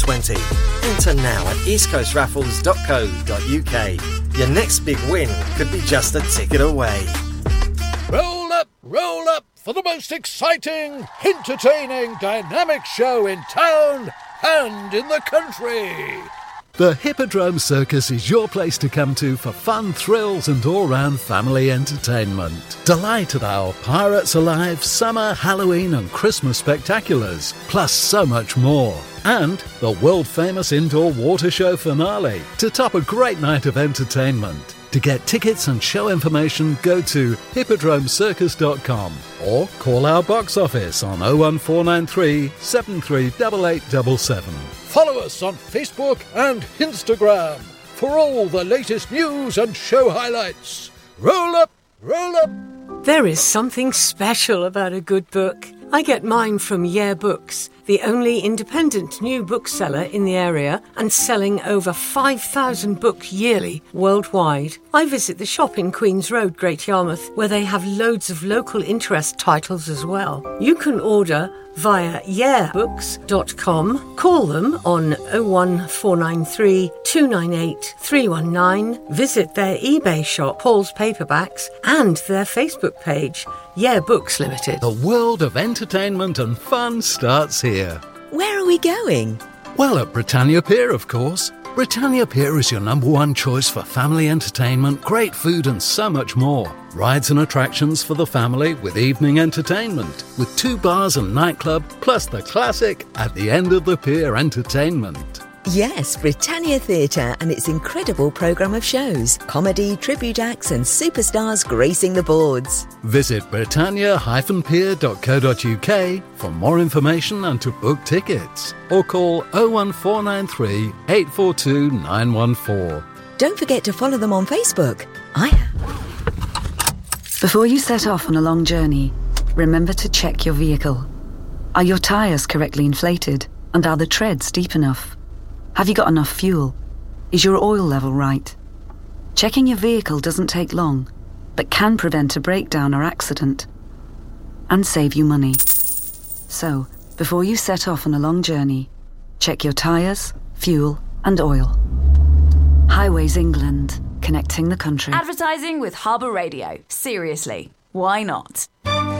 2020. Enter now at eastcoastraffles.co.uk. Your next big win could be just a ticket away. Roll up for the most exciting, entertaining, dynamic show in town and in the country. The Hippodrome Circus is your place to come to for fun, thrills and all-round family entertainment. Delight at our Pirates Alive, Summer, Halloween and Christmas spectaculars, plus so much more. And the world-famous indoor water show finale to top a great night of entertainment. To get tickets and show information, go to hippodromecircus.com or call our box office on 01493 738877. Follow us on Facebook and Instagram for all the latest news and show highlights. Roll up! There is something special about a good book. I get mine from Yeah Books, the only independent new bookseller in the area and selling over 5,000 books yearly worldwide. I visit the shop in Queen's Road, Great Yarmouth, where they have loads of local interest titles as well. You can order via yeahbooks.com, call them on 01493 298 319, visit their eBay shop, Paul's Paperbacks, and their Facebook page, Yeah Books Limited. The world of entertainment and fun starts here. Where are we going? Well, at Britannia Pier, of course. Britannia Pier is your #1 choice for family entertainment, great food and so much more. Rides and attractions for the family with evening entertainment, with 2 bars and nightclub, plus the classic at the end of the pier entertainment. Yes, Britannia Theatre and its incredible programme of shows, comedy, tribute acts and superstars gracing the boards. Visit britannia-pier.co.uk for more information and to book tickets. Or call 01493 842 914. Don't forget to follow them on Facebook. I have. Before you set off on a long journey, remember to check your vehicle. Are your tyres correctly inflated? And are the treads deep enough? Have you got enough fuel? Is your oil level right? Checking your vehicle doesn't take long, but can prevent a breakdown or accident. And save you money. So, before you set off on a long journey, check your tyres, fuel and oil. Highways England, connecting the country. Advertising with Harbour Radio. Seriously, why not?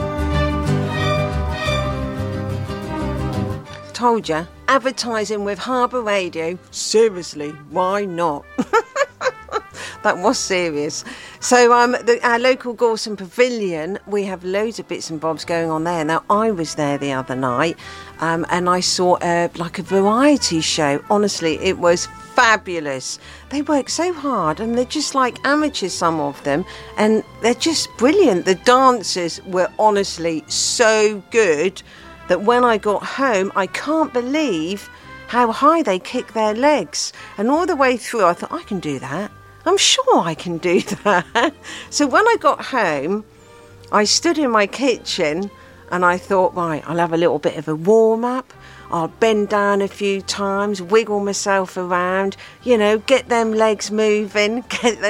Told ya, advertising with Harbour Radio. Seriously, why not? That was serious. So our local Gorson Pavilion, we have loads of bits and bobs going on there. Now, I was there the other night and I saw a variety show. Honestly, it was fabulous. They work so hard and they're just like amateurs, some of them, and they're just brilliant. The dancers were honestly so good that when I got home, I can't believe how high they kick their legs. And all the way through, I thought, I can do that. I'm sure I can do that. So when I got home, I stood in my kitchen and I thought, right, I'll have a little bit of a warm-up. I'll bend down a few times, wiggle myself around, get them legs moving,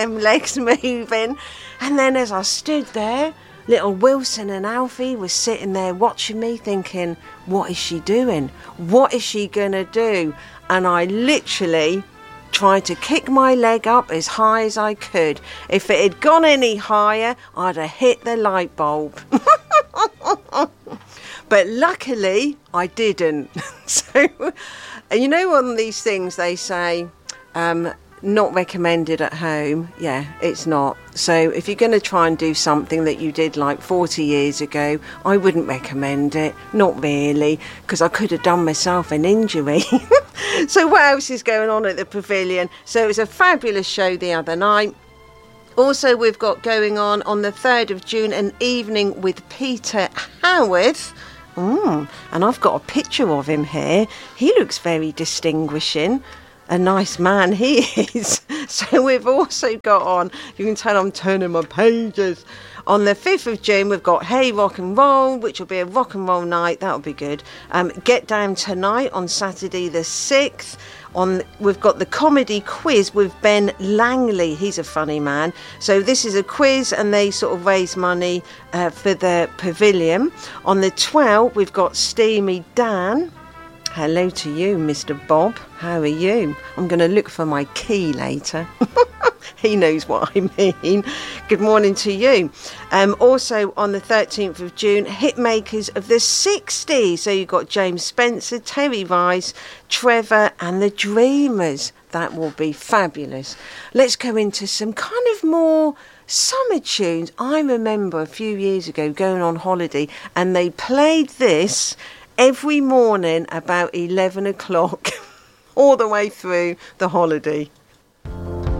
And then as I stood there, little Wilson and Alfie was sitting there watching me thinking, what is she doing? What is she going to do? And I literally tried to kick my leg up as high as I could. If it had gone any higher, I'd have hit the light bulb. But luckily, I didn't. So, on these things they say, not recommended at home. Yeah, it's not. So if you're going to try and do something that you did like 40 years ago, I wouldn't recommend it. Not really, because I could have done myself an injury. So what else is going on at the Pavilion? So it was a fabulous show the other night. Also, we've got going on the 3rd of June, an evening with Peter Howarth. And I've got a picture of him here. He looks very distinguishing. A nice man he is. So we've also got on, you can tell I'm turning my pages. On the 5th of June, we've got Hey Rock and Roll, which will be a rock and roll night. That'll be good. Get Down Tonight on Saturday the 6th. We've got the comedy quiz with Ben Langley. He's a funny man. So this is a quiz and they sort of raise money for the Pavilion. On the 12th, we've got Steamy Dan hello to you, Mr. Bob. How are you? I'm going to look for my key later. He knows what I mean. Good morning to you. Also on the 13th of June, hitmakers of the 60s. So you've got James Spencer, Terry Rice, Trevor and the Dreamers. That will be fabulous. Let's go into some kind of more summer tunes. I remember a few years ago going on holiday and they played this every morning about 11 o'clock all the way through the holiday.